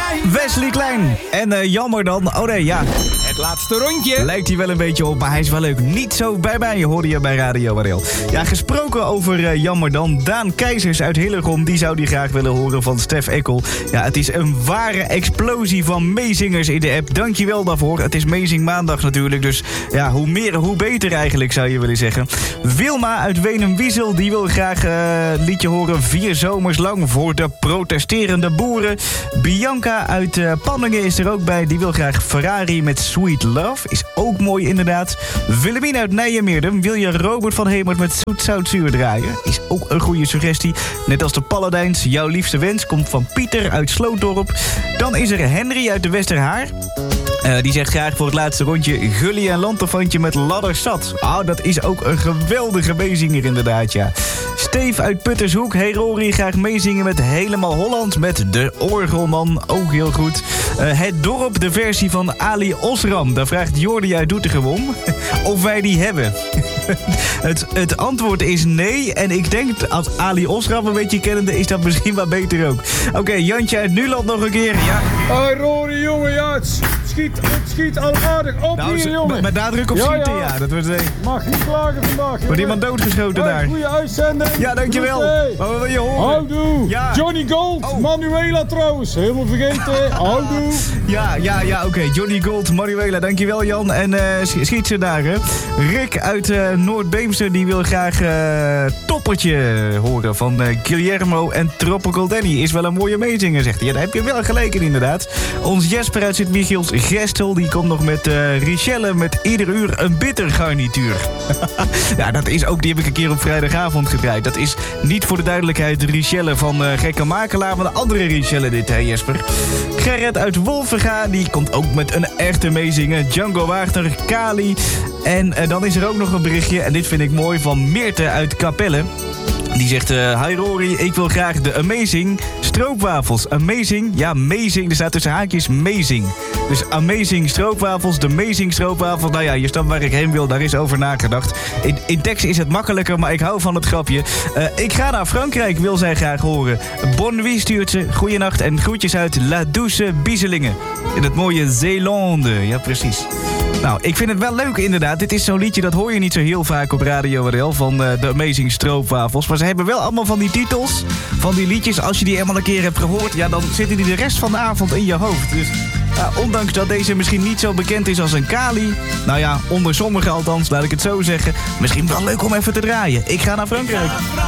Wesley Klein. En jammer dan. Oh nee, ja. Het laatste rondje. Lijkt hij wel een beetje op, maar hij is wel leuk. Niet zo bij mij, hoorde je bij Radio Warel. Ja, gesproken over jammer dan. Daan Keizers uit Hillegom, die zou die graag willen horen van Stef Ekkel. Ja, het is een ware explosie van meezingers in de app. Dankjewel daarvoor. Het is Meezing Maandag natuurlijk, dus ja, hoe meer, hoe beter eigenlijk, zou je willen zeggen. Wilma uit Wenum-Wiesel, die wil graag het liedje horen 4 zomers lang voor de protesterende boeren. Bianca uit Panningen is er ook bij. Die wil graag Ferrari met Sweet Love. Is ook mooi inderdaad. Willemien uit Nijmeerdem. Wil je Robert van Hemert met Zoet Zout Zuur draaien? Is ook een goede suggestie. Net als de Paladijns. Jouw liefste wens komt van Pieter uit Slootdorp. Dan is er Henry uit de Westerhaar. Die zegt graag voor het laatste rondje Gully en Lanterfantje met Ladderzat. Dat is ook een geweldige meezinger inderdaad, ja. Steve uit Puttershoek. Hey Rory, graag meezingen met Helemaal Holland met De Orgelman. Ook heel goed. Het dorp, de versie van Ali Osram. Daar vraagt Jordi uit Doetinchem om of wij die hebben. Het antwoord is nee. En ik denk, als Ali Osram een beetje kennende, is dat misschien wel beter ook. Oké, Jantje uit Nuland nog een keer. Ja. Hoi Rory, jongen, ja, het schiet al aardig op hier, jongen. Met nadruk op schieten, ja. Dat wordt, mag niet klagen vandaag, jongen. Wordt iemand doodgeschoten daar? Goeie uitzending. Ja, dankjewel. Wat wil je horen? Houdoe. Ja. Johnny Gold, Manuela trouwens. Helemaal vergeten. Houdoe. Ja, oké. Johnny Gold, Manuela, dankjewel Jan. En schiet ze daar, hè. Rick uit Noord-Beemster, die wil graag Toppertje horen van Guillermo en Tropical Danny. Is wel een mooie meezinger, zegt hij. Ja, daar heb je wel gelijk in, inderdaad. Ons Jesper uit Sint-Michiels Gestel, die komt nog met Richelle met ieder uur een bitter garnituur. Ja, dat is ook, die heb ik een keer op vrijdagavond gedraaid. Dat is niet voor de duidelijkheid de Richelle van Gekke Makelaar, maar de andere Richelle dit, hè Jesper. Gerrit uit Wolvenga, die komt ook met een echte meezinger. Django Wagner, Kali. En dan is er ook nog een berichtje, en dit vind ik mooi, van Meerte uit Capelle. Die zegt, hi Rory, ik wil graag de Amazing stroopwafels. Amazing, ja, Amazing, er staat tussen haakjes Amazing. Dus Amazing stroopwafels, de Amazing stroopwafels. Nou ja, je snapt waar ik heen wil, daar is over nagedacht. In tekst is het makkelijker, maar ik hou van het grapje. Ik ga naar Frankrijk, wil zij graag horen. Bonne nuit stuurt ze, goeienacht en groetjes uit La Douce Bieselingen. In het mooie Zeelande, ja precies. Nou, ik vind het wel leuk inderdaad. Dit is zo'n liedje, dat hoor je niet zo heel vaak op Radio RL van de Amazing Stroopwafels. Maar ze hebben wel allemaal van die titels, van die liedjes. Als je die eenmaal een keer hebt gehoord, ja, dan zitten die de rest van de avond in je hoofd. Dus ondanks dat deze misschien niet zo bekend is als een Kali, nou ja, onder sommigen althans, laat ik het zo zeggen, misschien wel leuk om even te draaien. Ik ga naar Frankrijk.